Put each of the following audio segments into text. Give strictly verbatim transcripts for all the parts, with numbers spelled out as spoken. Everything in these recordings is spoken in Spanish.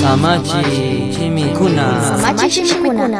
Samachi Chimikuna. Samachi Chimikuna.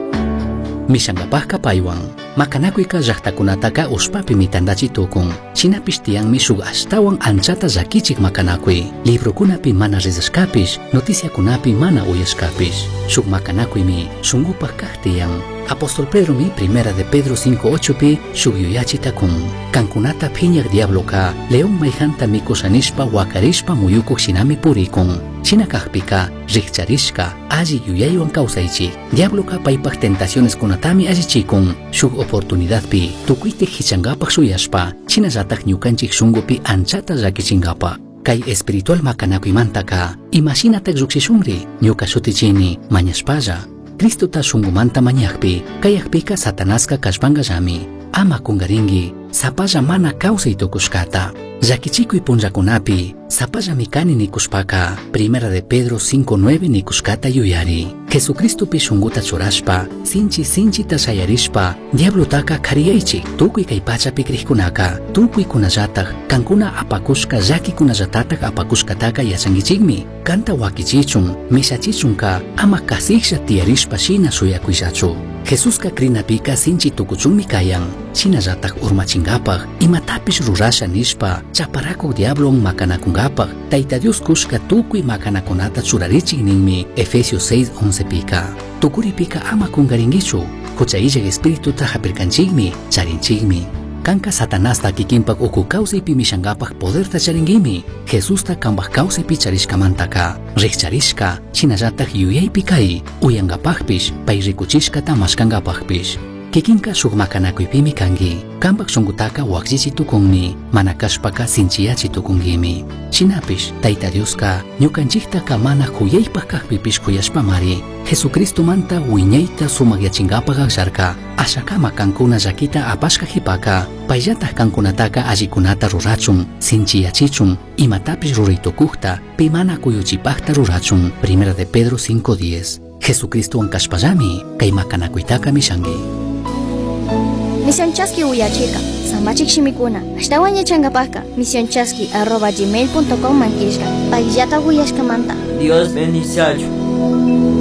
Mishangapajka paywan, makanakuika llaqtakunataka uspapi mitandachi tukun. Chinapish tiyanmi shuk ashtawan anchata llakichik makanakui. Librokunapi mana rizashkapish, noticiakunapi mana uyashkapish. Shuk makanakuymi shungupaj kaq tiyan. Apóstol Pedro mi primera de Pedro cinco ocho pi shuk yuyachita kun. Kankunata phiñaq diabloka, león maijanta mikushanishpa wakarishpa muyukuq shinami purikun. Chinakaqpika, rikcharishka, alli yuyaywan kawsaychik. Diabloka paypaq tentaciones kunatami allichikun. Shuk oportunidadpi, tukuytik hichangapaq shuyashpa, chinallatak ñukanchik shungupi anchata llakichinkapaq. Kay espiritual makanakuymantaka, imashinatak lluksishunri, ñuka shutichini, mañashpalla. Cristo ta shungumanta mañaqpi, kayaqpika Satanaska kashpangallami. Ama kungaringi, sapalla mana kawsay tukushkata. Llakichikuy punllakunapi, sapalla mikani nikushpaka, primera de Pedro cinco nueve nikushkata yuyari. Jesucristo pi shunguta churashpa, sinchi sinchita shayarishpa, diablotaka kariyaychik, tukuy kay pachapi krikkunaka, tukuy kunallatak, kankuna apakushka llaki kunallatataq apakushkataka yachankichikmi. Kanta wakichichun, mishachichunka, ama kasiksha tiyarishpa shina shuyakuyllachu. Jesuska krinapika sinchi tukuchunmi kayan, chinallatak urmachinkapaq, imatapish rurasha nishpa, chaparakuq diablon makanakunkapaq, Tayta Dios kushka tukuy makanakunata churarichik ninmi Efesios seis once pika. Tukuripika ama kungarinkichu, huchayllak espirituta hapirkanchikmi, charinchikmi. Kanka Satanasta kikinpak uku kawsaypi mishankapaq poderta charinkimi, Jesusta kanpaq kawsaypi charishkamantaka, rikcharishka, chinallatak yuyaypi kay, uyankapaqpish, pay rikuchishkata mashkankapaqpish. Kikinka shuk makanakuypimi kanki, kanpaq shunqutaka wakchichi tukunmi, mana kashpaka sinchiyachi tukunkimi. Chinapish, Tayta Dioska, ñukanchiktaka mana kuyaypaq kaqpipish kuyashpamari, Jesucristo manta wiñayta sumakyachinkapak aksharka, ashakama kankuna llakita apashka hipaka, payllatak kankunataka allikunata rurachun, sinchiyachichun, imatapish ruraytukuqta, pi mana kuyuchipaqta rurachun, primera de Pedro cinco diez. Jesucristo ankashpallami, kay makanakuytaka mishanki. Misionchaski uyachirka, Samachik Shimikuna, ashtawan yachangapaka, misionchaski arroba gmail punto com mankishka, payllata uyashkamanta. Dios bendice.